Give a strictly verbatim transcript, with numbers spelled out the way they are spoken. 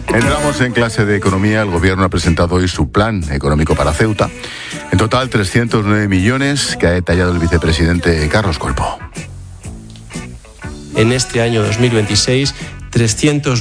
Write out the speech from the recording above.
Entramos en clase de economía. El gobierno ha presentado hoy su plan económico para Ceuta. En total, trescientos nueve millones que ha detallado el vicepresidente Carlos Cuerpo. En este año dos mil veintiséis, trescientos